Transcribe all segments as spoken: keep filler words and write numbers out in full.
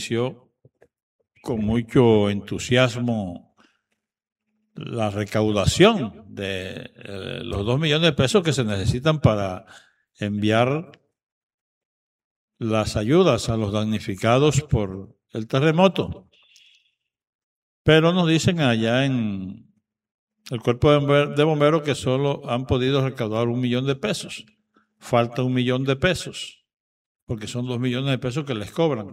inició con mucho entusiasmo la recaudación de eh, los dos millones de pesos que se necesitan para enviar las ayudas a los damnificados por el terremoto. Pero nos dicen allá en el cuerpo de bomberos que solo han podido recaudar un millón de pesos. Falta un millón de pesos, porque son dos millones de pesos que les cobran.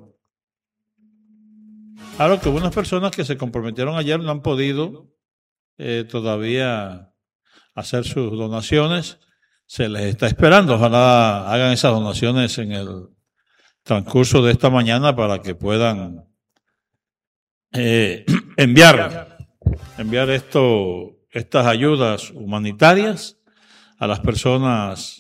Claro que algunas personas que se comprometieron ayer no han podido eh, todavía hacer sus donaciones. Se les está esperando. Ojalá hagan esas donaciones en el transcurso de esta mañana para que puedan eh, enviar, enviar esto, estas ayudas humanitarias a las personas.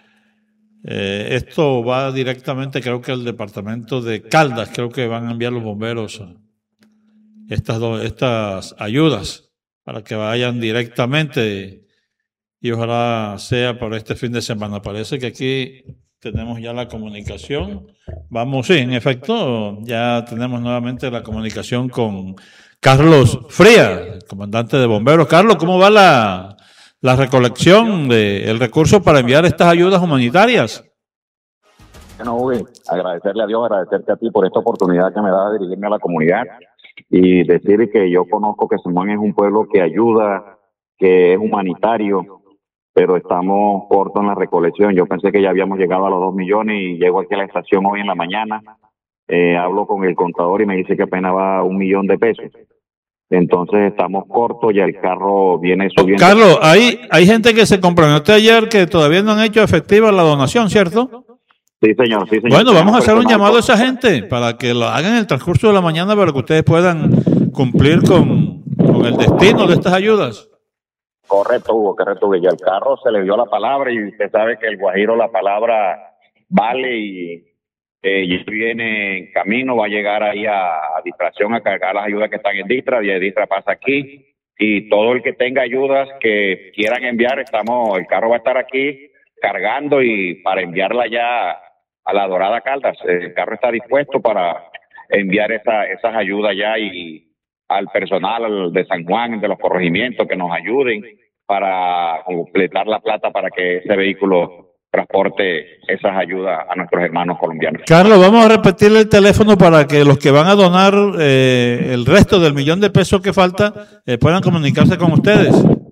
Eh, esto va directamente, creo que al departamento de Caldas, creo que van a enviar los bomberos estas, estas ayudas para que vayan directamente y ojalá sea por este fin de semana. Parece que aquí tenemos ya la comunicación. Vamos, sí, en efecto, ya tenemos nuevamente la comunicación con Carlos Frías, el comandante de bomberos. Carlos, ¿cómo va la... la recolección del recurso para enviar estas ayudas humanitarias? Bueno, Hugo, agradecerle a Dios, agradecerte a ti por esta oportunidad que me da de dirigirme a la comunidad y decir que yo conozco que San Juan es un pueblo que ayuda, que es humanitario, pero estamos cortos en la recolección. Yo pensé que ya habíamos llegado a los dos millones y llego aquí a la estación hoy en la mañana, eh, hablo con el contador y me dice que apenas va a un millón de pesos. Entonces estamos cortos, ya el carro viene subiendo. Carlos, hay, hay gente que se comprometió ayer que todavía no han hecho efectiva la donación, ¿cierto? Sí, señor, sí, señor. Bueno, vamos a hacer un llamado a esa gente para que lo hagan en el transcurso de la mañana para que ustedes puedan cumplir con, con el destino de estas ayudas. Correcto, Hugo, correcto, Hugo. Ya el carro se le dio la palabra y usted sabe que el Guajiro la palabra vale y... Eh, ya viene en camino, va a llegar ahí a, a Distracción a cargar las ayudas que están en Distra, y de Distra pasa aquí, y todo el que tenga ayudas que quieran enviar, estamos, el carro va a estar aquí cargando y para enviarla ya a la Dorada Caldas. El carro está dispuesto para enviar esa, esas ayudas ya y al personal de San Juan, de los corregimientos, que nos ayuden para completar la plata para que ese vehículo transporte esas ayudas a nuestros hermanos colombianos. Carlos, vamos a repetirle el teléfono para que los que van a donar eh, el resto del millón de pesos que falta eh, puedan comunicarse con ustedes.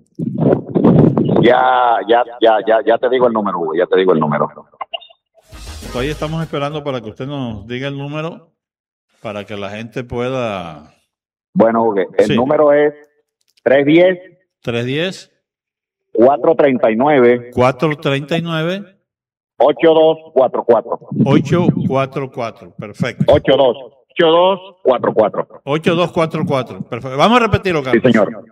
Ya, ya, ya, ya, ya te digo el número, Hugo, ya te digo el número. Hoy estamos esperando para que usted nos diga el número para que la gente pueda... Bueno, Hugo, el sí. número es tres diez. tres diez. cuatro treinta y nueve. cuatro treinta y nueve. ocho dos cuatro cuatro. ocho cuatro cuatro, perfecto. ocho dos. ocho dos cuatro cuatro. ocho dos cuatro cuatro, perfecto. Vamos a repetirlo, Carlos. Sí, señor.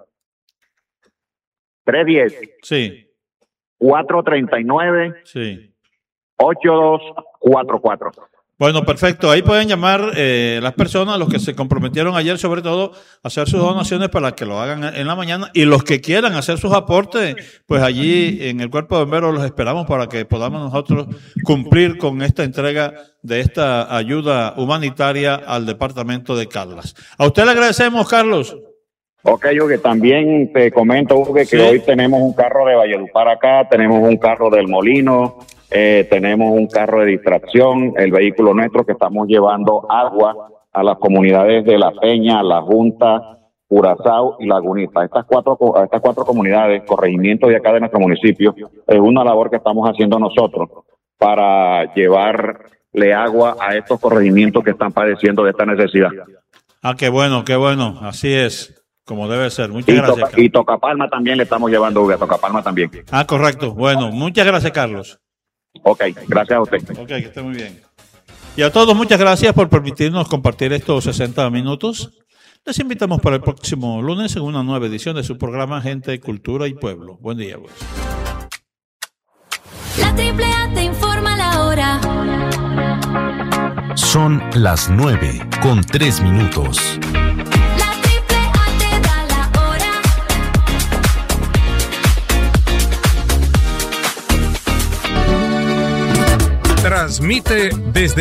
tres diez. Sí. cuatro treinta y nueve. Sí. ocho dos cuatro cuatro. Bueno, perfecto. Ahí pueden llamar eh, las personas, los que se comprometieron ayer, sobre todo, a hacer sus donaciones para que lo hagan en la mañana. Y los que quieran hacer sus aportes, pues allí en el Cuerpo de Bomberos los esperamos para que podamos nosotros cumplir con esta entrega de esta ayuda humanitaria al departamento de Caldas. A usted le agradecemos, Carlos. Ok, Hugo, también te comento, Hugo, que sí. Hoy tenemos un carro de Valledupar acá, tenemos un carro del Molino. Eh, tenemos un carro de Distracción, el vehículo nuestro que estamos llevando agua a las comunidades de La Peña, La Junta, Curazao y Lagunita. Estas cuatro, estas cuatro comunidades, corregimientos de acá de nuestro municipio, es una labor que estamos haciendo nosotros para llevarle agua a estos corregimientos que están padeciendo de esta necesidad. Ah, qué bueno, qué bueno, así es. Como debe ser. Muchas y gracias. Toca, y Tocapalma también le estamos llevando, Hugo, a Tocapalma también. Ah, correcto. Bueno, muchas gracias, Carlos. Ok, gracias a usted. Ok, que esté muy bien. Y a todos, muchas gracias por permitirnos compartir estos sesenta minutos. Les invitamos para el próximo lunes en una nueva edición de su programa Gente, Cultura y Pueblo. Buen día, pues. La Triple A te informa la hora. Son las nueve con tres minutos. La Triple A te da la hora. Transmite desde